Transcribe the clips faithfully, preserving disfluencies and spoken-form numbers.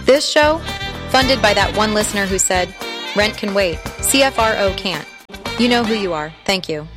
This show, funded by that one listener who said, rent can wait, C F R O can't. You know who you are. Thank you.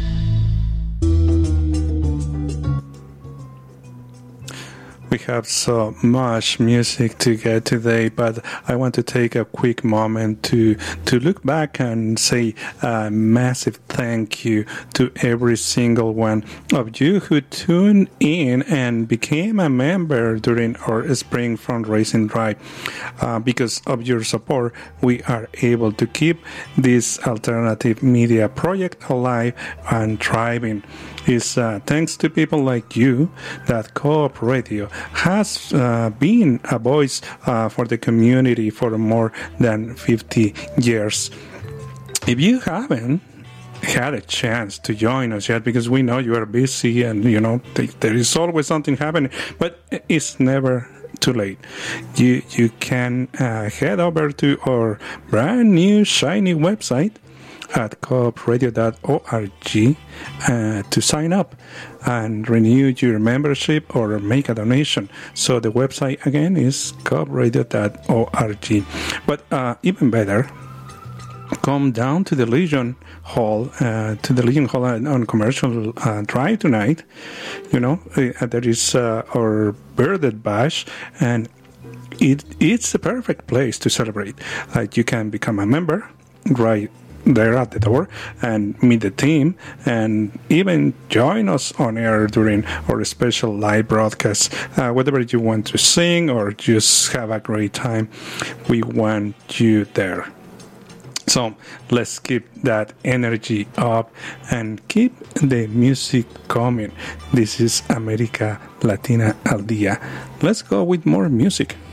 We have so much music to get today, but I want to take a quick moment to to look back and say a massive thank you to every single one of you who tuned in and became a member during our spring fundraising drive. Uh, because of your support, we are able to keep this alternative media project alive and thriving. It's uh, thanks to people like you that Co-op Radio has uh, been a voice uh, for the community for more than fifty years. If you haven't had a chance to join us yet, because we know you are busy and, you know, th- there is always something happening, but it's never too late. You, you can uh, head over to our brand new shiny website at coop radio dot org uh, to sign up and renew your membership or make a donation. So the website again is coop radio dot org. But uh, even better, come down to the Legion Hall, uh, to the Legion Hall on Commercial uh, Drive tonight. You know, uh, there is uh, our birthday bash, and it it's a perfect place to celebrate. Like, you can become a member right there at the door and meet the team and even join us on air during our special live broadcasts. Uh, whatever you want to sing or just have a great time, we want you there. So let's keep that energy up and keep the music coming. This is America Latina Al Dia. Let's go with more music.